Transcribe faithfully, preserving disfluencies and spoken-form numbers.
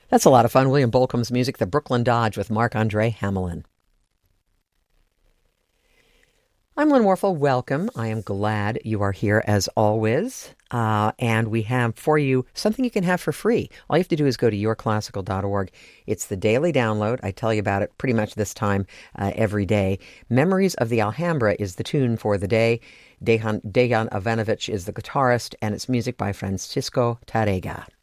That's a lot of fun. William Bolcom's music, The Brooklyn Dodge with Marc-Andre Hamelin. I'm Lynn Warfel. Welcome. I am glad you are here as always. Uh, and we have for you something you can have for free. All you have to do is go to your classical dot org. It's the daily download. I tell you about it pretty much this time uh, every day. Memories of the Alhambra is the tune for the day. Dejan, Dejan Ivanovic is the guitarist, and it's music by Francisco Tárrega.